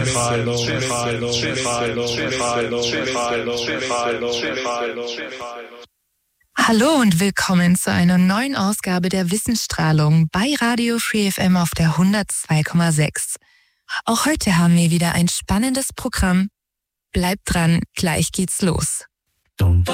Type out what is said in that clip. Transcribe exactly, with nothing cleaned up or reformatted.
Hallo und willkommen zu einer neuen Ausgabe der Wissensstrahlung bei Radio Free F M auf der hundertzwei Komma sechs. Auch heute haben wir wieder ein spannendes Programm. Bleibt dran, gleich geht's los.